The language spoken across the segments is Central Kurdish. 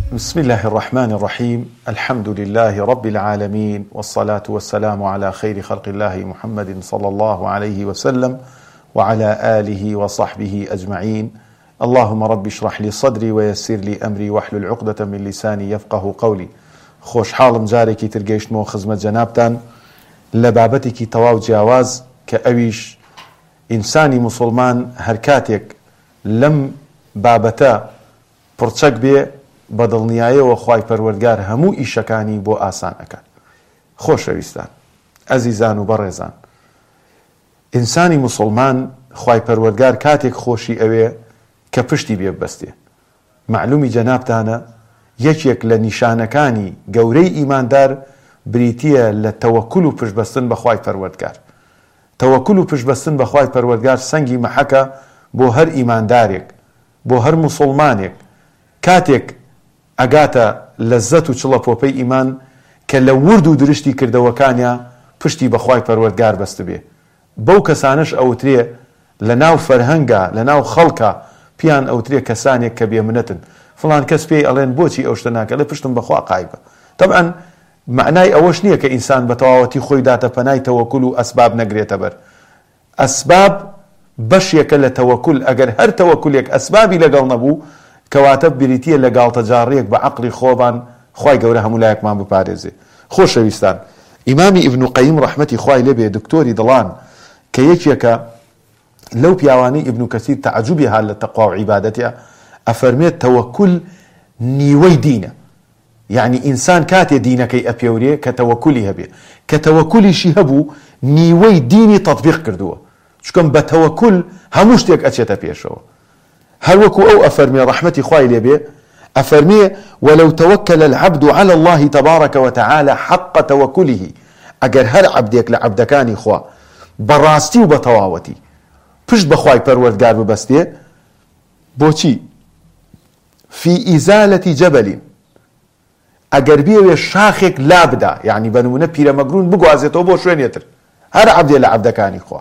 بسم الله الرحمن الرحيم. الحمد لله رب العالمين، والصلاة والسلام على خير خلق الله محمد صلى الله عليه وسلم وعلى آله وصحبه أجمعين. اللهم رب اشرح لي صدري ويسر لي أمري واحلل عقدة من لساني يفقه قولي. خوش حالم جارێکی ترگەیشتمەوە خزمەت جەنابتان لە بابەتێکی تەواو جیاواز کە ئەویش ئینسانی موسڵمان هەر کاتێک لەم بابەتە پڕچەک بێ بە دڵنیاییەوە خوای پەروەردگار هەموو ئیشەکانی بۆ ئاسان ئەکات. خۆشەویستان، ئەزیزان و بەڕێزان، ئینسانی موسڵمان خوای پەروەردگار کاتێک خۆشی ئەوێ کە پشتی بێ ببەستێ. معلومی جەنابتانە یەکێک لە نیشانەکانی گەورەی ئیماندار بریتیە لە تەوەکل و پشتبەستن بە خوای پەروەردگار. تەوەکل و پشتبەستن بە خوای پەروەردگار سەنگی مەحەکە بۆ هەر ئیماندارێک، بۆ هەر موسڵمانێک کاتێک ئەگاتە لەزەت و چڵەپۆپەی ئیمان کە لە ورد و درشتی کردەوەکانیە پشتی بەخوای پەروەردگار بەست بێ. بەو کەسانش ئەوترێ لە ناو فەرهەنگە، لە ناو خەڵکە پیان ئەوترێ کەسانێک کە بێمنەتن. فڵان کەس پێی ئەڵێن بۆچی ئەو شتە ناکە؟ لە پشتم بەخوا قایبە. طبعا معنای ئەوەش نییە کە ئینسان بە تەواوەتی خۆی داتە پەنای تەوەکل و ئەسباب نەگرێتە بەر. ئەسباب بەشێکە لە تەوەکل. ئەگەر هەر تەوەکلێک ئەسبابی لەگەڵ نەبوو کەواتە بریتیە لە گاڵتەجاڕیەک بە عەقڵی خۆبان خوای گەورە هەموو لایەکمان بپارێزێ. خۆشەویستان، ئیمامی ئیبن قەیم ڕەحمەتی خوای لێبێ دکتۆری دڵان کە یەکێکە لەو پیاوانەی ئیبن کەسیر تەعەجوبی هات لە تەقوا و عیبادەتە، ئەفەرمێت تەوەکل نیوەی دینە. یعنی ئینسان کاتێ دینەکەی ئەپێورێ کە تەوەکولی هەبێ، کە تەوەکولیشی هەبوو نیوەی دینی تەطبیق کردووە. چونکە بە تەوەکل هەموو شتێک ئەچێتە پێشەوە. هەروەکو ئەو ئەفەرمێ ڕەحمەتی خوای لێبێ، ئەفەرمێ ولو توكل العبد على الله تبارك وتعالى حق توكله. ئەگەر هەر عەبدێک لە عەبدەکانی خوا بەڕاستی و بە تەواوەتی پشت بەخوای پەروەردگار ببەستێ، بۆچی؟ في إزالة جبل، ئەگەر بێوێ شاخێک لا بدا، یعنی بە نمونە پیرەمەگرون بگوازێتەوە بۆ شوێنێتر، هەر عەبدێ لە عەبدەکانی خوا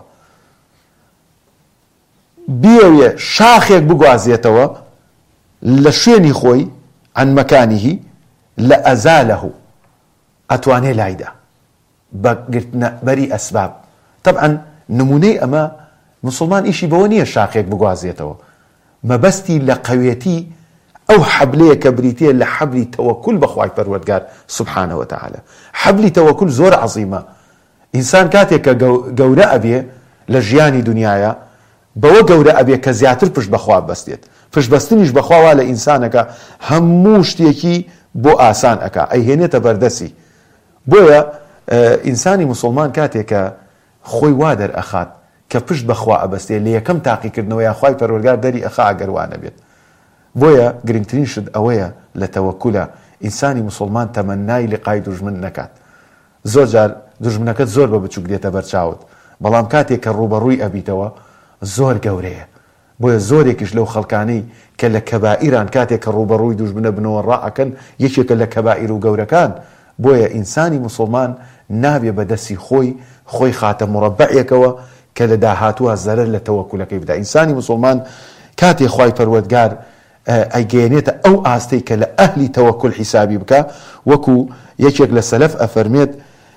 بێوێ شاخێک بگوازێتەوە لە شوێنی خۆی عن مەکانیهی لە ئەزالەه، ئەتوانێ لایدا بە گرتنە بەری ئەسباب. طبعا نمونەی ئەمە مسلمان ئیشی بەوە نییە شاخێک بگوازێتەوە، مەبەستی لە قەوێتی ئەو حەبلەیە کە بریتیە لە حەبلی تەوەکل بەخوای پەروەردگار سبحانه وتعالى. حەبلی تەوەکل زۆر عەزیمە. ئینسان کاتێک کە گەورە ئەبێ لە ژیانی دنیاە بەوە گەورە ئەبێ کە زیاتر پشت بەخوا بەستێت. پشتبەستنیش بەخواوا لە ئینسانەکە هەموو شتێکی بۆ ئاسان ئەکا، ئەیهێنێتە بەردەسی. بۆیە ئینسانی موسڵمان کاتێکە خۆی وا دەرئەخات کە پشت بەخوا ئەبەستێ، لە یەکەم تاقیکردنەوە یاخوای پەروەردگار دەری ئەخا ئەگەروانە بێت. بۆیە گرنگترین شت ئەوەیە لە تەوەکولە ئینسانی موسڵمان تەمەنای لقای دوژمن نەکات. زۆر جار دوژمنەکەت زۆر بە بچووک دێتە بەرچاوت، بەڵام کاتێک کە ڕوبەڕووی ئەبیتەوە زۆر گەورەیە. بۆیە زۆرێکیش لەو خەڵکانەی کە لە کەبائیران کاتێک کە ڕوبەڕووی دوژمنە بنەوە ڕائەکەن یەکێکە لە کەبائیر و گەورەکان. بۆیە ئینسانی موسڵمان نابێ بەدەستی خۆی خاتە مڕەبعێکەوە کە لە داهاتووە زەرەر لە تەوەکولەکەی بدا. ئینسانی موسڵمان کاتێ خوای پەروەردگار ئەیگەیەنێتە ئەو ئاستەی کە لە ئەهلی تەوەکل حیسابی بکە، وەکو یەکێک لە سەلەف ئەفەرمێت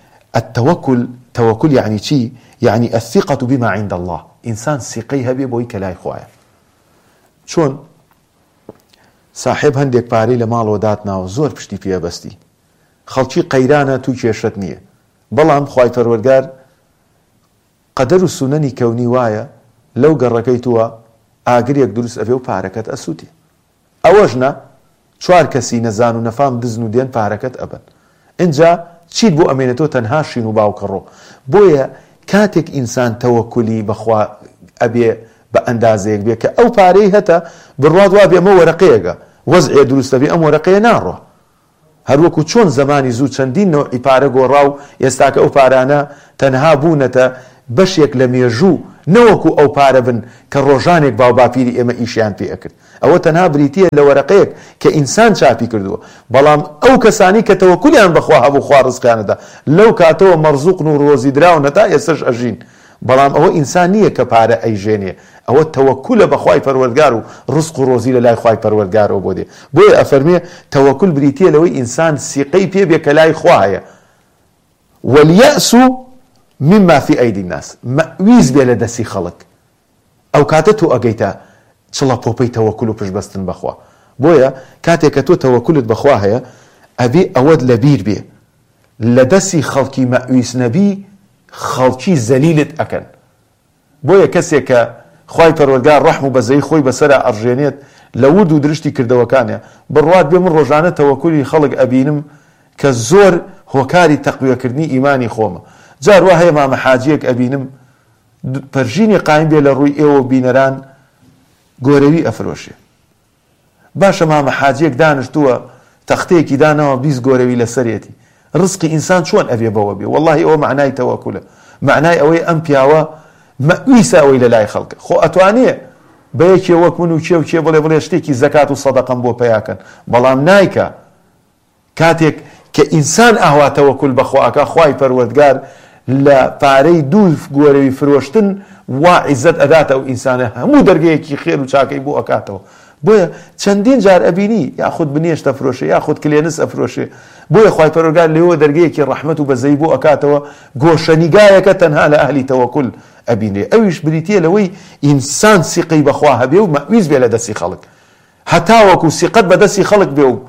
التەوەکل یعنی چی؟ یعنی الثقة بما عند الله. ئینسان سیقەی هەبێ بۆی کە لای خوایە. چۆن صاحب هەندێک پارەی لە ماڵەوە داتناوە زۆر پشتی پێبەستی، خەڵکی قەیرانە توی کێشت نییە، بەڵام خوای پەروەردگار قەدەر و سونەنی کەونی وایە لەو گەڕەکەی تووە ئاگرێک دروست ئەبێ و پارەکەت ئەسووتی. ئەوەش نە چوار کەسی نەزان و نەفام دزن و دێن پارەکەت ئەبن. اینجا چیت بۆ ئەمێنێتەوە؟ تەنها شین و باوکەڕۆ. بۆیە کاتێک ئینسان تەوەکولی بەخوا ئەبێ بە ئەندازەیەک بێ کە ئەو پارەی هەتە بڕوات وا بێ ئەمە وەرەقەیەکە وەزعێ دروستە بێ، ئەم وەرەقەیە ناڕۆ. هەروەکو چۆن زمانی زوو چەندین نەوعی پارە گۆڕا و ئێستاکە ئەو پارانە تەنها بوونەتە بەشێک لە مێژوو، نەوەکو ئەو پارە بن کە ڕۆژانێک باو باپیری ئێمە ئیشیان پێ ئەکرد. ئەوە تەنها بریتیە لە وەرەقەیەک کە ئینسان چاپی کردووە. بەڵام ئەو کەسانی کە تەوەکولیان بەخوا هەبوو خوا ڕزقیانەدا لەو کاتەوە مەرزوقن و ڕۆزی دراونە تا ئێستش ئەژین. بەڵام ئەوە ئینسان نییە کە پارە ئەیژێنێ، ئەوە تەوەکولە بە خوای پەروەردگار و ڕزق و ڕۆزی لە لای خوای پەروەردگارەوە بۆ دێ. بۆیە ئەفەرمێ تەوەکول بریتیە لەوەی ئینسان سیقەی پێ بێ کە لای خوا هەیە. واليأس مما في أيدي الناس، مەویز بێ لە دەستی خەڵک. ئەو کاتە تۆ ئەگەیتە چڵە پۆپەی تەوەکول و پشتبەستن بەخوا. بۆیە کاتێک کە تۆ تەوەکولت بەخوا هەیە ئەبێ ئەوەت لەبیر بێ لە دەستی خەڵکی مەویس نەبی خەڵکی زەلیلت ئەکەن. بۆیە کەسێک کە خوای پەروەردگار ڕەحم و بەزەی خۆی بەسەرا ئەڕژێنێت لە ورد و درشتی کردەوەکانە بڕوات بێ من ڕۆژانە تەوەکولی خەڵک ئەبینم کە زۆر هۆکاری تەقویەکردنی ئیمانی خۆمە. جار وا هەیە مامە حاجیەک ئەبینم پەرژینی قایم بێ لە ڕووی ئێوە بینەران گۆرەوی ئەفرۆشێ. باشە مامە حاجیەک دانیشتووە تەختەیەکی دانەوە 20 گۆرەوی لەسەرێتی. ڕزقی ئینسان چۆن ئەبێ بەوە بێ؟ وەڵڵاهی ئەوە معنای تەوەکولە. معنای ئەوەی ئەم پیاوە مەویسە ئەوەی لە لای خەڵکە. خۆ ئەتوانێ بە یەکێ وەک من و کێ و کێ بڵێ شتێکی زەکات و سەدەقەم بۆ پەیاکەن، بەڵام نایکە کاتێک کە ئینسان ئاوا تەوەکول بەخواکە خوای پەروەردگار لە پارەی 2 گۆرەوی فرۆشتن وا عیزەت ئەداتە ئەو ئینسانە هەموو دەرگەیەکی خێر و چاکەی بۆ ئەکاتەوە. بۆیە چەندین جار ئەبینی یاخود بنێشت ئەفرۆشێ یاخود کلێنس ئەفرۆشێ. بۆیە خوای پەروەردگار لێوە دەرگەیەکی ڕەحمەت و بەزەی بۆ ئەکاتەوە گۆشەنیگایەکە تەنها لە ئەهلی تەوەکول ئەبینێ. ئەویش بریتیە لەوەی ئینسان سیقەی بەخوا هەبێ و مەویز بێ لە دەستی خەڵک، هەتا وەکو سیقەت بە دەستی خەڵک بێ و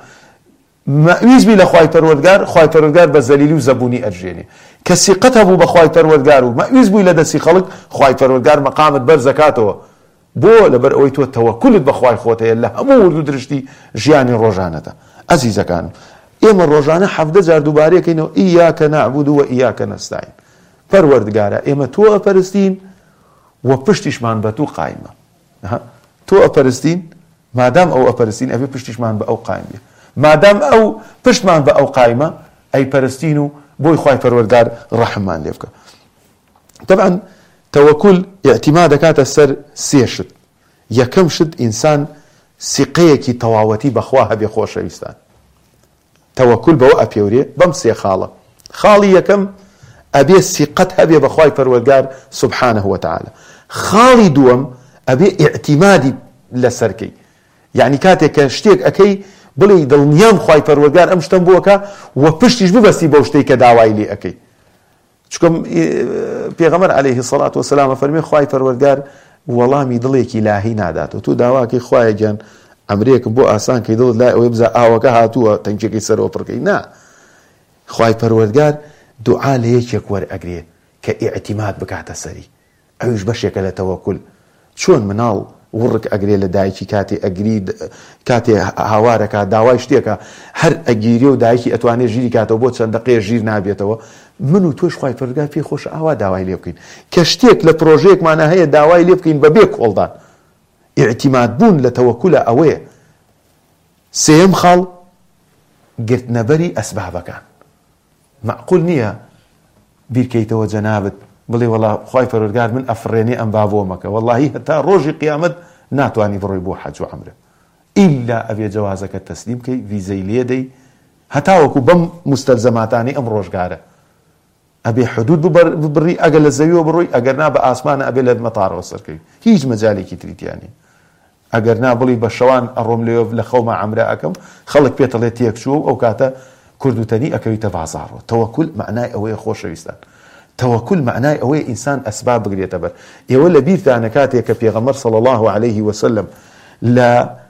مەویز بی لە خوای پەروەردگار، خوای پەروەردگار بە زەلیلی و زەبوونی ئەرژێنێ. کە سیقەت هەبوو بە خوای پەروەردگار و مەویز بووی لە دەستی خەڵک، خوای پەروەردگار مەقامت بەرز ئەکاتەوە. بۆ لەبەر ئەوەی تۆ تەوەکولت بەخوای خۆتەیە لە هەموو ورد و درشتی ژیانی ڕۆژانەدا. ئەزیزەکانم، ئێمە ڕۆژانە 17 جار دووبارەیەکەینەوە ئیاکە نەعبود و ئیاکە نەستەعین. پەروەردگارە ئێمە تۆ ئەپەرستین و پشتیشمان بە تو قایمە. تۆ ئەپەرستین، مادام ئەو ئەپەرستین ئەبێ پشتیشمان بە ئەو قایم بێ. مادام ئەو پشتمان بە ئەو قایمە ئەی پەرستین و بۆی خوای پەروەردگار ڕەحممان لێ بکە. طبعا تەوەکول ئیعتیماد دەکاتە سەر 3 شت. یەکەم شت ئینسان سیقەیەکی تەواوەتی بەخوا هەبێ. خۆشەویستان، تەوەکول بەوە ئەپێورێ بەم 3 خاڵە. خاڵی یەکەم ئەبێ سیقەت هەبێ بەخوای پەروەردگار سبحانه وتعالى. خاڵی دووەم ئەبێ ئیعتیمادی لەسەرکەی، یعنی کاتێک کە شتێک ئەکەی بڵێ دڵنیام خوای پەروەردگار ئەم شتم بۆکە و پشتیش ببەستی بەو شتەی کە داوای لێ ئەکەی. چونکە پێغەمبەر عەلەیهی سەڵات وسەلام فەرمێ خوای پەروەردگار وەڵامی دڵێکی لاهی ناداتەوە. تو داواکەی خوایە گیان ئەمرێکم بۆ ئاسان کەی دڵت لای ئەوەی بزە ئاوەکە هاتووە تەنکێکی سەرەوە پڕکەی. نا، خوای پەروەردگار دوعا لە یەکێک وەرئەگرێ کە ئیعتیماد بکاتە سەری. ئەویش بەشێکە لە تەوەکول. چۆن مناڵ وڕک ئەگرێ لە دایکی کاتێ ئەگری، کاتێ هاوارەکە داوای شتێکە هەر ئەگیری و دایکی ئەتوانێت ژیری کاتەوە بۆ چەند دقەیە ژیر نابێتەوە. من و تۆش خوای پەروەردگار پێی خۆش ئاوا داوای لێ بکەین کە شتێک لە پرۆژەیەکمانە هەیە داوای لێ بکەین بەبێ کۆڵدان. ئیعتیماد بوون لە تەوەکولە ئەوەیە. 3ەم خاڵ گرتنەبەری ئەسبابەکان. معقول نییە بیرکەیتەوە جەنابەت بڵێ وەڵا خوای پەروەردگار من ئەفڕێنێ ئەم بابۆمەکە، وەڵاهی هەتا ڕۆژی قیامەت ناتوانی بڕۆی بۆ حەج و عەمرە ئیلا ئەبێ جەوازەکە تەسلیم کەی، ڤیزەی لێدەی، هەتا وەکو بەم مستەلزەماتانی ئەم ڕۆژگارە ئەبێ حدود ببڕی، ئەگەر لە زەویەوە بڕۆی، ئەگەر نا بە ئاسمانە ئەبێ لە مەتارەوە سەرکەوی، هیچ مەجالێکی تریتیانی. ئەگەر نا بڵی بە شەوان ئەڕۆم لێوە لە خەوما عەمرە ئەکەم، خەڵک پێتەڵێ تێکچووە و ئەو کاتە کوردوتەنی ئەکەویتە بازاڕەوە. تەوەکول معنای ئەوەیە خۆشەویستان. تەوەکول معنای ئەوەیە ئینسان ئەسباب بگرێتە بەر. ئێوە لە بیرتانە کاتێک کە پێغەمبەر صلی الله عليه وسلم لە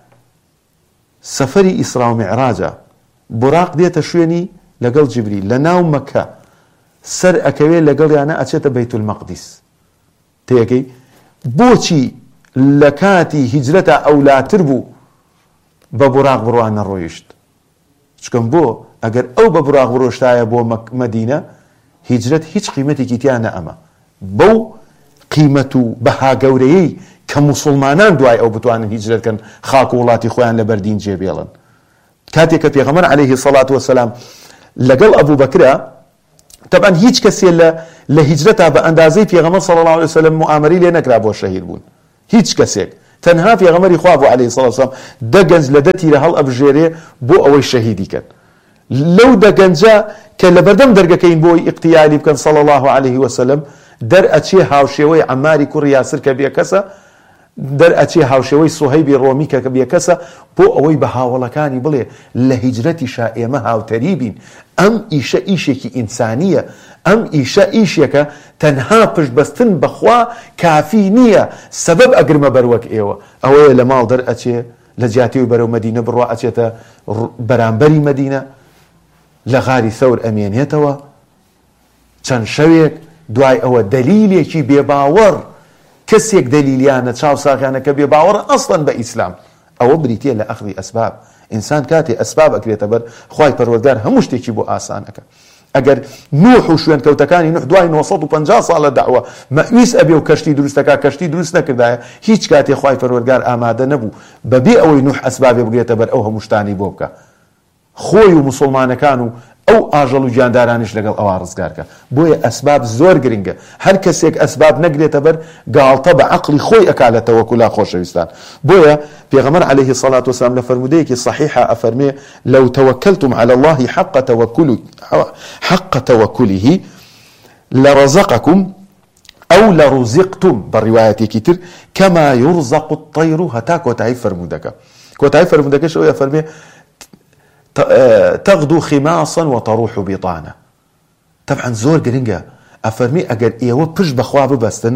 سەفەری ئیسرا و میعراجە بوراق دێتە شوێنی لەگەڵ جیبریل لە ناو مەکە، سەر ئەکەوێ لەگەڵیانە ئەچێتە بەیت المەقدیس. تێگەی بۆچی لە کاتی هیجرەتە ئەولاتر بوو بە بوراق بڕوانە ڕۆیشت؟ چکەم بۆ ئەگەر ئەو بە بوراق بڕۆشتایە بۆ مەدینە، هیجرەت هیچ قیمەتێکی تیانە ئەمە بەو قیمەت و بەها گەورەیەی کە موسڵمانان دوای ئەو بتوانن هیجرەتکەن خاک و وڵاتی خۆیان لە بەردین جێبێڵن. کاتێک کە پێغەمبەر عەلەیهی سەڵات وسەلام لەگەڵ ئەبوو بەکرە، طبعا هیچ کەسێ لە هیجرەتا بە ئەندازەی پێغەمبەر صلی الله عليه وسلم معامەری لێ نەکرا بۆ شەهید بوون، هیچ کەسێک. تەنها پێغەمبەری خوا بوو عەلەیهی سەڵات وسەلام دەگەنج لە دەتیرە هەڵ ئەبژێرێ بۆ ئەوەی شەهیدی کەن. لەو دەگەنجە کە لە بەردەم دەرگەکەین بۆی ئیقتیالی بکەن صلی الله عليه وسلم، دەرئەچێ هاوشێوەی عەماری کوڕی یاسر کە بێ کەسە، دەرئەچێ هاوشێوەی سوهەیبی ڕۆمی کە بێکەسە بۆ ئەوەی بە هاوڵەکانی بڵێ لە هیجرەتیشا ئێمە هاوتەری بین. ئەم ئیشە ئیشێکی ئینسانیە، ئەم ئیشە ئیشێکە تەنها پشتبەستن بەخوا کافی نییە، سەبەب ئەگرمە بەروەک ئێوە. ئەوەیە لە ماڵ دەرئەچێ لە جیاتیەوەی بەرەو مەدینە بڕوا ئەچێتە بەرامبەری مەدینە، لە غاری ثەور ئەمێنێتەوە چەند شەوێک، دوای ئەوە دەلیلێکی بێباوەڕ کەسێک دەلیلیانە چاو ساغیانە کە بێباوەڕ ئەسڵەن بە ئیسلام، ئەوە بریتە لە ئەخذی ئەسباب. ئینسان کاتێ ئەسباب ئەکرێتە بەر، خوای پەروەردگار هەموو شتێکی بۆ ئاسانەکە. ئەگەر نوح و شوێن کەوتەکانی نوح دوای 950 ساڵە داوە مەویست ئەبێ و کەشتی دروستەکە، کەشتی دروست نەکردایە، هیچ کاتێ خوای پەروەردگار ئامادە نەبوو بەبێ ئەوەی نوح ئەسبابێ بگرێتە بەر ئەو هەموو شتانی بۆ بکە. خۆی و مسلمانەکان و ئەو ئاژەڵ و گیاندارانیش لەگەڵ ئەوە ڕزگارکە. بۆیە ئەسباب زۆر گرنگە. هەر کەسێک ئەسباب نەگرێتە بەر گاڵتە بە عەقڵی خۆی ئەکا لە تەوەکولا خۆشەویستان. بۆیە پێغەمبەر عەلەیهی الصەلاة والسلام لە فەرمودەیەکی صحیحە ئەفەرمێ لەو تەوەکەلتم عەلە الله حق توكله لرزقكم أو لرزقتم بالرواية كتير كما يرزق الطير. هتا كوتاي فرمودك، كوتاي فرمودك شو يفرمي تغدو خماصا وتروح بطانة. طبعا زور قرنجة أفرمي أجر إيوه بش بخوا ببستن،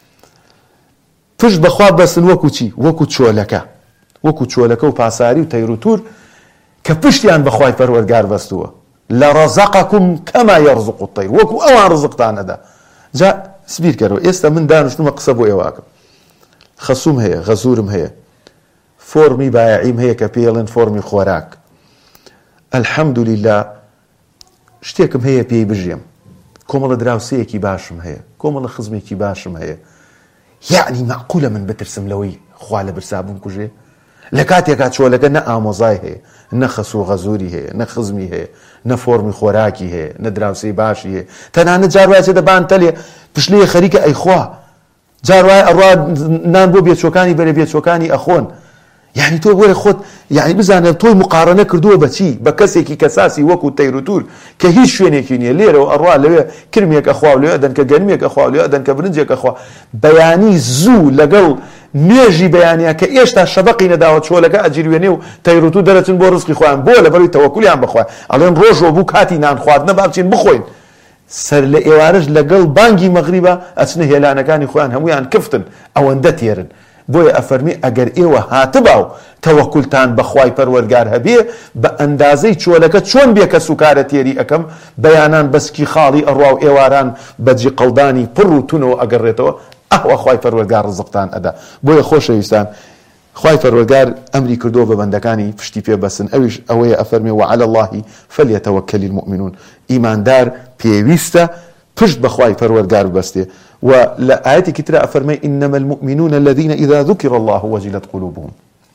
بش بخوا ببستن وكو تشولكا وكو تشولكا وباساري وتيروتور كبشتيان بخواي پروردگار بستوه لرزقكم كما يرزق الطير وكو اوان رزقتان دا. جاء سبير كرو استا من دانشنو مقصبو ايواكم خصوم هي غزورم هي فورمي بايعيم هي كبيلن فورمي خوراك الحمد لله شتيكم هي بي بجيم كومل دراوسيكي باشم هي كومل خزميكي باشم هي يعني معقولة من بترسم لوي خوالة برسابون كوجي لكاتيكات شو لك نا آموزاي هي نا خسو غزوري هي نا خزمي هي نا فورمي خوراكي هي نا دراوسي باشي هي تنانا جارواي سيدا بان تالي بشلي خريكة اي خوا جارواي الراد نان بو بيت شوكاني بري بيت شوكاني اخون يعني تو بوري خود يعني بزانه تو مقارنه كردوه بچي بكسيكي كساسي وكو تيروتور كهيش شوينيكي نيه ليره الرا لو كرميك اخوا لو ادن كغنميك اخوا لو ادن كبرنجك اخوا بياني زو لقل نيجي بيانيه كايشتا شبقي نداوت شو لك اجير وينيو تيروتو درتن بو رزقي خوان بو لبري توكلي عم بخوا الين روجو بو كاتي نان خوادنا بابچين بخوين سر لإوارج لقل بانجي مغربا أتنه يلانا كان إخوان همويان كفتن أو اندتيرن بويا أفرمي أجر إيوه هاتباو توكلتان بخواي پروردگار هبيه بأندازي چولكت شون بيك سكارة تيري أكم بيانان بسكي خالي أرواو إيواران بجي قلداني برو تنو أقريتو أهو خواي پروردگار رزقتان أدا بويا خوش يستان خواي پروردگار أمري كردو ببندكاني فشتي في بسن أويش أويا أفرمي وعلى الله فليتوكل المؤمنون إيمان دار بيويستا پشت بخواي پروردگار بسته ولا آياتي كتير أفرمي إنما المؤمنون الذين إذا ذكر الله وجلت قلوبهم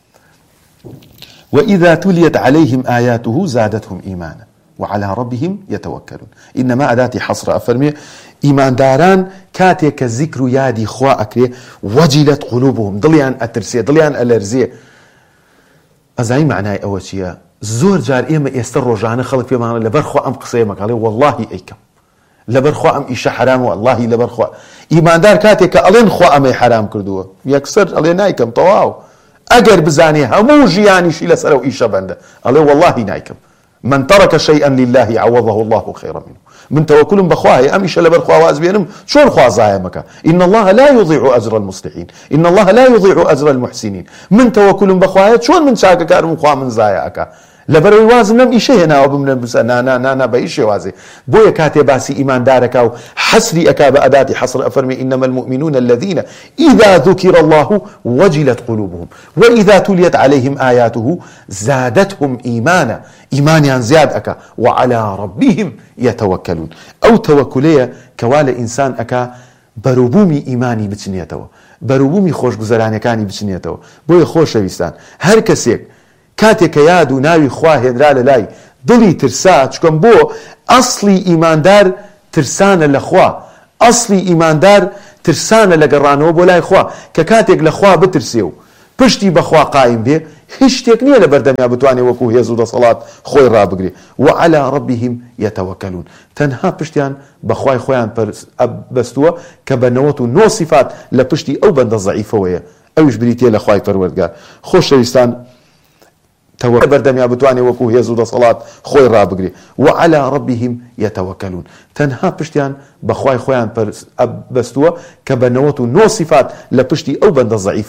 وإذا تليت عليهم آياته زادتهم إيمانا وعلى ربهم يتوكلون. إنما أداتي حصر أفرمي إيمان داران كاتيك الذكر يادي خوا أكري وجلت قلوبهم ضليان أترسي ضليان ألرزي أزاي معناي أوشياء زور جار إيما يستر رجعنا خلق في معنى لبرخوا أم قصيمك عليه والله أيكم لبرخوا أم إيشا حرام والله لبرخوا إيمان دار كاتيك ألين خوا أمي حرام كردوه يكسر ألين نايكم طواو أجر بزاني همو جياني شي لسرو إيشا بنده ألين والله نايكم من ترك شيئا لله عوضه الله خيرا منه من توكل بخواه أم إيشا لبرخوا وازبينم شون خوا زايمك إن الله لا يضيع أجر المصلحين إن الله لا يضيع أجر المحسنين من توكل بخواه شون من شاك كارم خوا من زاياك لبروي وازم نم إيشه هنا وبمن بس نا بإيشه وازي بويا كاتي باسي إيمان دارك أو حسري أكاب أداتي حصر أفرمي إنما المؤمنون الذين إذا ذكر الله وجلت قلوبهم وإذا تليت عليهم آياته زادتهم إيمانا إيمانيا زياد أكا وعلى ربهم يتوكلون أو توكلية كوال إنسان أكا بروبومي إيماني بتنيتوا بروبومي خوش گزراني كاني بتنيتوا بويا خوش ويستان هر كسيك كاتك يادو ناوي خواه هدرا للاي دلي ترسا چكم بو أصلي إيماندار ترسان لخواه أصلي إيماندار ترسان لقرانو بولاي خواه ككاتك لخواه بترسيو پشتی بخوا قائم بي هیچ تکنیه لبردمیا بتواني وكو هيزو دا صلاة خوي رابقري وعلى ربهم يتوكلون تنها پشتيان بخواي خويان بستوا كبنوتو نو صفات لپشتي او بند ضعيفة ويا ئەوش بریتە لە خوای پەروەردگار. خۆشەویستان، تەوەکل بەردەمیا بتوانێت وەکو هێز و دەسەڵات خۆی ڕابگرێ. وعلى ربهم يتوكلون، تەنها پشتیان بەخوای خۆیان بەستووە کە بە 99 صفات لە پشتی ئەو بەندە زەعیف